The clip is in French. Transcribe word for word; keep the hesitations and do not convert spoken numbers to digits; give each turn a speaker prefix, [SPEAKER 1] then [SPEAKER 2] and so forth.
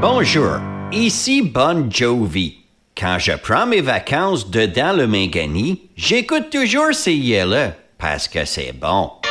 [SPEAKER 1] Bonjour, ici Bon Jovi. Quand je prends mes vacances dedans le Mingani, j'écoute toujours ces yeux-là parce que c'est bon.